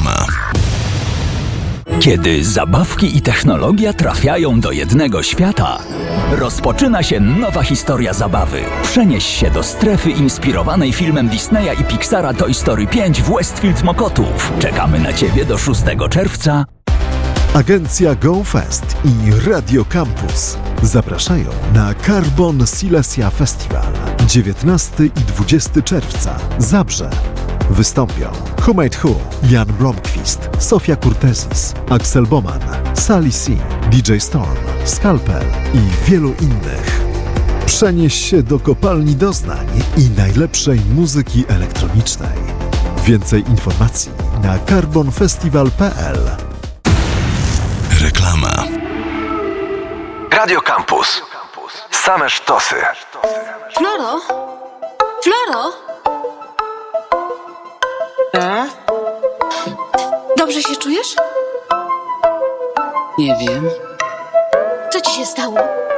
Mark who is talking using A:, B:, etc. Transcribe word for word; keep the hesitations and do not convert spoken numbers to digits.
A: Reklama. Kiedy zabawki i technologia trafiają do jednego świata, rozpoczyna się nowa historia zabawy. Przenieś się do strefy inspirowanej filmem Disneya i Pixara Toy Story pięć w Westfield Mokotów. Czekamy na Ciebie do szóstego czerwca.
B: Agencja Go Fest i Radio Campus zapraszają na Carbon Silesia Festival dziewiętnastego i dwudziestego czerwca. Zabrze. Wystąpią Who Made Who, Jan Blomqvist, Sofia Kurtesis, Axel Boman, Sally C, D J Storm, Scalpel i wielu innych. Przenieś się do kopalni doznań i najlepszej muzyki elektronicznej. Więcej informacji na carbon festival kropka p l.
A: Reklama.
C: Radio Campus. Same sztosy.
D: Floro? Floro?
E: A?
D: Dobrze się czujesz?
E: Nie wiem.
D: Co ci się stało?